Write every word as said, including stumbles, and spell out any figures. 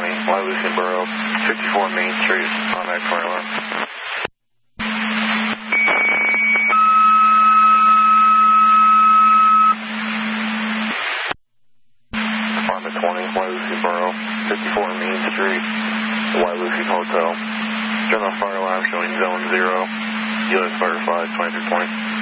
twenty, Wyalusing Borough, fifty-four Main Street, contact fire alarm. Department twenty, Wyalusing Borough, fifty-four Main Street, Wyalusing Hotel. Turn on fire alarm showing zone zero, U S Fire five, twenty-three twenty.